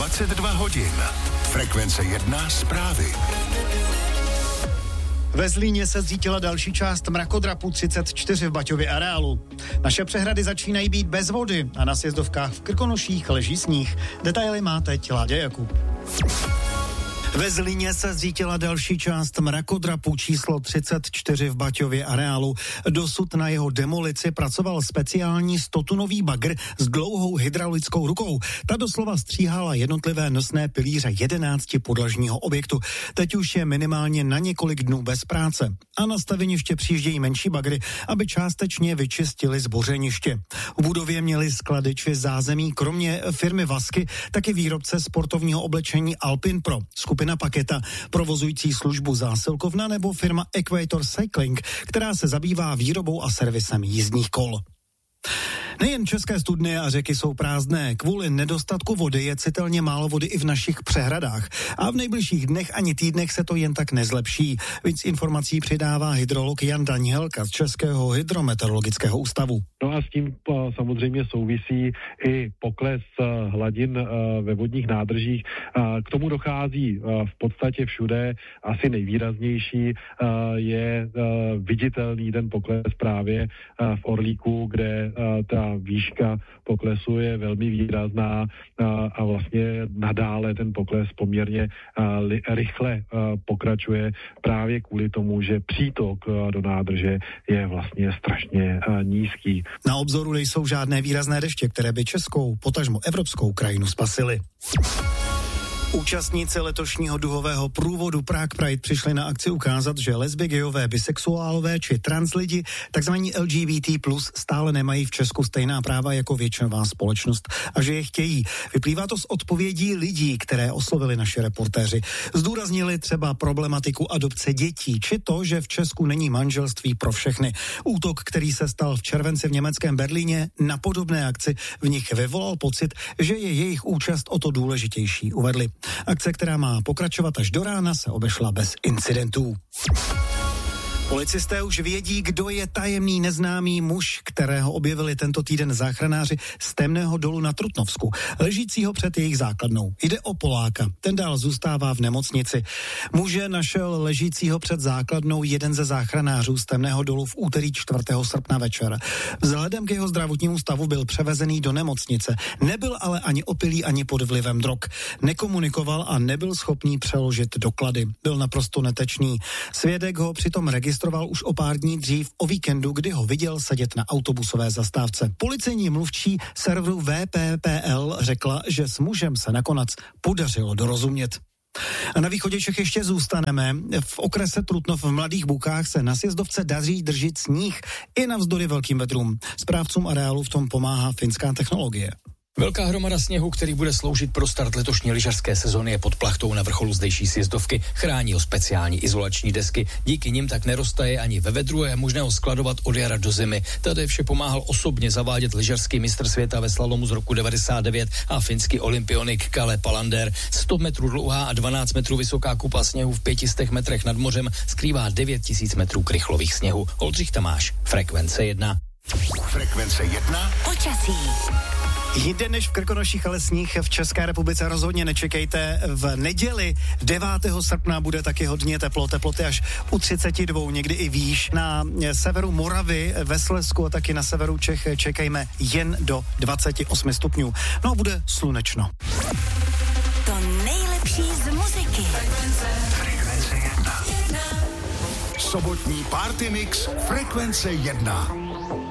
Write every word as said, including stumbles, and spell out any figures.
dvacet dva hodin. Frekvence jedna zprávy. Ve Zlíně se zřítila další část mrakodrapu třicet čtyři v Baťově areálu. Naše přehrady začínají být bez vody a na sjezdovkách v Krkonoších leží sníh. Detaily má teď Láďa Jakub. Ve Zlíně se zřítila další část mrakodrapu číslo třicet čtyři v Baťově areálu. Dosud na jeho demolici pracoval speciální stotunový bagr s dlouhou hydraulickou rukou. Ta doslova stříhala jednotlivé nosné pilíře jedenácti podlažního objektu. Teď už je minimálně na několik dnů bez práce. A na staveniště přijíždějí menší bagry, aby částečně vyčistili zbořeniště. V budově měli sklady či zázemí kromě firmy Vasky taky výrobce sportovního oblečení Alpin Pro, skupina Paketa, provozující službu zásilkovna, nebo firma Equator Cycling, která se zabývá výrobou a servisem jízdních kol. Nejen české studny a řeky jsou prázdné, kvůli nedostatku vody je citelně málo vody i v našich přehradách. A v nejbližších dnech ani týdnech se to jen tak nezlepší. Víc informací přidává hydrolog Jan Danielka z Českého hydrometeorologického ústavu. No a s tím samozřejmě souvisí i pokles hladin ve vodních nádržích. K tomu dochází v podstatě všude. Asi nejvýraznější je viditelný ten pokles právě v Orlíku, kde ta výška poklesu je velmi výrazná a vlastně nadále ten pokles poměrně rychle pokračuje právě kvůli tomu, že přítok do nádrže je vlastně strašně nízký. Na obzoru nejsou žádné výrazné deště, které by českou, potažmo evropskou krajinu spasily. Účastníci letošního duhového průvodu Prague Pride přišli na akci ukázat, že lesby, gejové, bisexuálové či trans lidi, takzvaní L G B T plus, stále nemají v Česku stejná práva jako většinová společnost a že je chtějí. Vyplývá to z odpovědí lidí, které oslovili naši reportéři. Zdůraznili třeba problematiku adopce dětí, či to, že v Česku není manželství pro všechny. Útok, který se stal v červenci v německém Berlíně, na podobné akci v nich vyvolal pocit, že je jejich účast o to důležitější, uvedli. Akce, která má pokračovat až do rána, se obešla bez incidentů. Policisté už vědí, kdo je tajemný neznámý muž, kterého objevili tento týden záchranáři z temného dolu na Trutnovsku, ležícího před jejich základnou. Jde o Poláka, ten dál zůstává v nemocnici. Muže našel ležícího před základnou jeden ze záchranářů z temného dolu v úterý čtvrtého srpna večer. Vzhledem k jeho zdravotnímu stavu byl převezený do nemocnice, nebyl ale ani opilý, ani pod vlivem drog. Nekomunikoval a nebyl schopný přeložit doklady. Byl naprosto netečný. Svědek ho přitom registroval už o pár dní dřív o víkendu, kdy ho viděl sedět na autobusové zastávce. Policejní mluvčí serveru V P P L řekla, že s mužem se nakonec podařilo dorozumět. A na východě Čech ještě zůstaneme. V okrese Trutnov v Mladých Bukách se na sjezdovce daří držet sníh i navzdory velkým vedrům. Správcům areálu v tom pomáhá finská technologie. Velká hromada sněhu, který bude sloužit pro start letošní lyžařské sezony, je pod plachtou na vrcholu zdejší sjezdovky. Chrání ho speciální izolační desky. Díky nim tak nerostaje ani ve vedru a je možné ho skladovat od jara do zimy. Tady vše pomáhal osobně zavádět lyžařský mistr světa ve slalomu z roku devadesát devět a finský olympionik Kalle Palander. sto metrů dlouhá a dvanáct metrů vysoká kupa sněhu v pětistech metrech nad mořem skrývá devět tisíc metrů krychlových sněhu. Oldřich Tamáš, Frekvence jedna. Frekvence jedna. Počasí. Jinde než v Krkonoších, ale sníh v České republice rozhodně nečekejte. V neděli devátého srpna bude taky hodně teplo, teploty až u třicet dva, někdy i výš. Na severu Moravy, ve Slezsku a taky na severu Čech čekejme jen do dvacet osm stupňů. No a bude slunečno. To nejlepší z muziky. Frekvence jedna. Sobotní party mix Frekvence jedna.